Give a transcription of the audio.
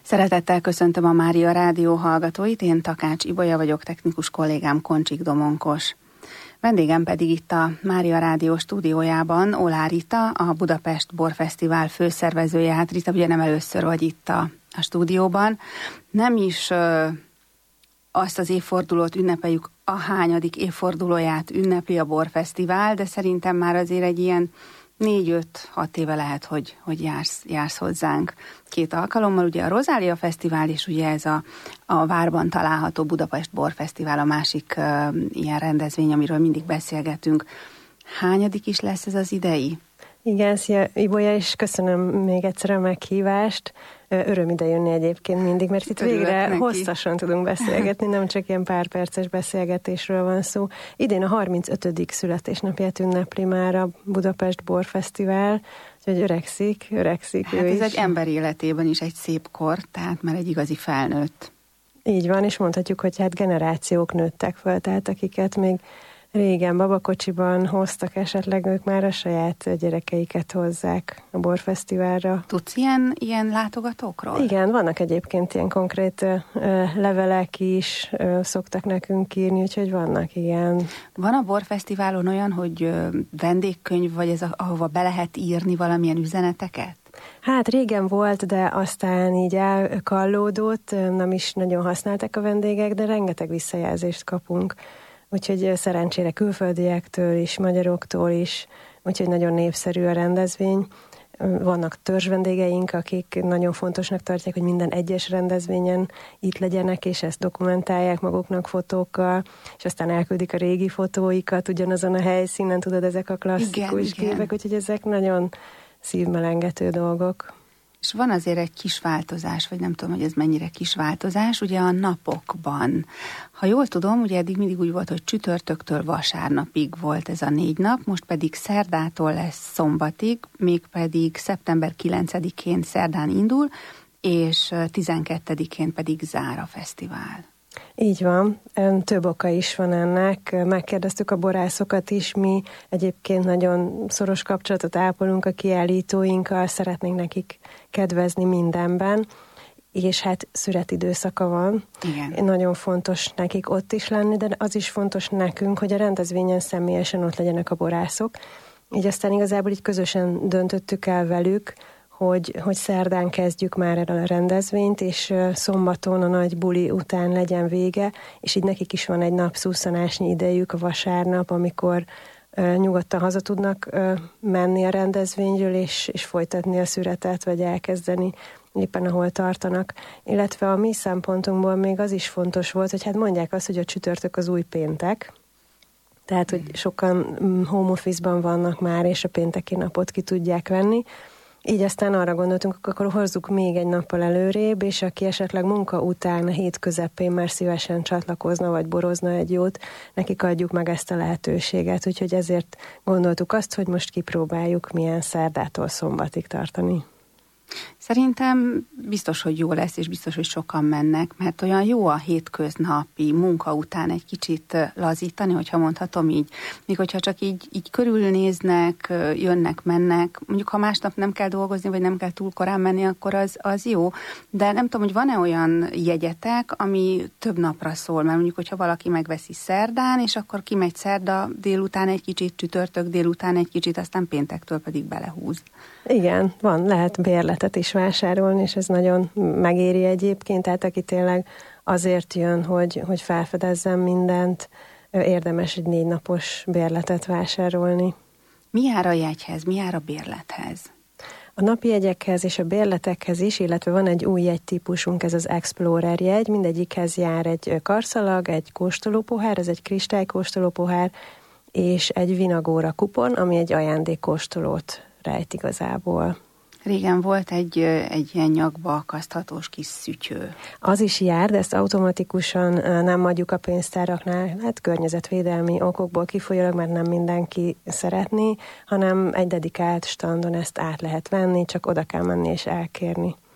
Szeretettel köszöntöm a Mária Rádió hallgatóit, én Takács Ibolya vagyok, technikus kollégám Koncsik Domonkos. Vendégem pedig itt a Mária Rádió stúdiójában Oláh Rita, a Budapest Borfesztivál főszervezője. Hát Rita, ugye nem először vagy itt a stúdióban. Nem is azt az évfordulót ünnepeljük, a hányadik évfordulóját ünnepli a Borfesztivál, de szerintem már azért egy ilyen 4-5-6 éve lehet, hogy jársz hozzánk 2 alkalommal. Ugye a Rozália Fesztivál, és ugye ez a várban található Budapest Borfesztivál, a másik ilyen rendezvény, amiről mindig beszélgetünk. Hányadik is lesz ez az idei? Igen, szia Ibolya, és köszönöm még egyszer a meghívást. Öröm ide jönni egyébként mindig, mert itt végre hosszasan tudunk beszélgetni, nem csak ilyen pár perces beszélgetésről van szó. Idén a 35. születésnapját ünnepli már a Budapest Borfesztivál, úgyhogy öregszik hát ő ez is. egy ember életében is egy szép kor, tehát már egy igazi felnőtt. Így van, és mondhatjuk, hogy hát generációk nőttek fel, tehát akiket még régen babakocsiban hoztak, esetleg ők már a saját gyerekeiket hozzák a Borfesztiválra. Tudsz ilyen látogatókról? Igen, vannak egyébként ilyen konkrét levelek is, szoktak nekünk írni, úgyhogy vannak, igen. Van a Borfesztiválon olyan, hogy vendégkönyv, vagy ez ahova be lehet írni valamilyen üzeneteket? Hát régen volt, de aztán így elkallódott, nem is nagyon használták a vendégek, de rengeteg visszajelzést kapunk. Úgyhogy szerencsére külföldiektől is, magyaroktól is, úgyhogy nagyon népszerű a rendezvény. Vannak törzsvendégeink, akik nagyon fontosnak tartják, hogy minden egyes rendezvényen itt legyenek, és ezt dokumentálják maguknak fotókkal, és aztán elküldik a régi fotóikat ugyanazon a helyszínen, tudod, ezek a klasszikus képek, úgyhogy ezek nagyon szívmelengető dolgok. És van azért egy kis változás, vagy nem tudom, hogy ez mennyire kis változás, ugye a napokban. Ha jól tudom, ugye eddig mindig úgy volt, hogy csütörtöktől vasárnapig volt ez a 4 nap, most pedig szerdától lesz szombatig, mégpedig szeptember 9-én szerdán indul, és 12-én pedig zár a fesztivál. Így van, több oka is van ennek. Megkérdeztük a borászokat is, mi egyébként nagyon szoros kapcsolatot ápolunk a kiállítóinkkal, szeretnénk nekik kedvezni mindenben, és hát szüretidőszaka van. Igen. Nagyon fontos nekik ott is lenni, de az is fontos nekünk, hogy a rendezvényen személyesen ott legyenek a borászok. Így aztán igazából így közösen döntöttük el velük, hogy szerdán kezdjük már el a rendezvényt, és szombaton a nagy buli után legyen vége, és így nekik is van egy napszúszanásnyi idejük a vasárnap, amikor nyugodtan haza tudnak menni a rendezvényről, és folytatni a szüretet, vagy elkezdeni éppen ahol tartanak. Illetve a mi szempontunkból még az is fontos volt, hogy hát mondják azt, hogy a csütörtök az új péntek, tehát, hogy sokan home office-ban vannak már, és a pénteki napot ki tudják venni. Így aztán arra gondoltunk, akkor hozzuk még egy nappal előrébb, és aki esetleg munka után a hét közepén már szívesen csatlakozna, vagy borozna egy jót, nekik adjuk meg ezt a lehetőséget. Úgyhogy ezért gondoltuk azt, hogy most kipróbáljuk, milyen szerdától szombatig tartani. Szerintem biztos, hogy jó lesz, és biztos, hogy sokan mennek, mert olyan jó a hétköznapi munka után egy kicsit lazítani, hogyha mondhatom így. Még hogyha csak így körülnéznek, jönnek, mennek, mondjuk ha másnap nem kell dolgozni, vagy nem kell túl korán menni, akkor az jó. De nem tudom, hogy van-e olyan jegyetek, ami több napra szól, mert mondjuk, hogyha valaki megveszi szerdán, és akkor kimegy szerda délután egy kicsit, csütörtök délután egy kicsit, aztán péntektől pedig belehúz. Igen, lehet bérletet is vásárolni, és ez nagyon megéri egyébként, tehát aki tényleg azért jön, hogy felfedezzen mindent, érdemes egy 4 napos bérletet vásárolni. Mi jár a jegyhez, mi jár a bérlethez? A napi jegyekhez és a bérletekhez is, illetve van egy új jegytípusunk, ez az Explorer jegy, mindegyikhez jár egy karszalag, egy kóstolópohár, ez egy kristálykóstolópohár, és egy vinagóra kupon, ami egy ajándékkóstolót rejt igazából. Régen volt egy ilyen nyakba akaszthatós kis szütyő. Az is jár, de ezt automatikusan nem adjuk a pénztáraknál, hát környezetvédelmi okokból kifolyólag, mert nem mindenki szeretné, hanem egy dedikált standon ezt át lehet venni, csak oda kell menni és elkérni.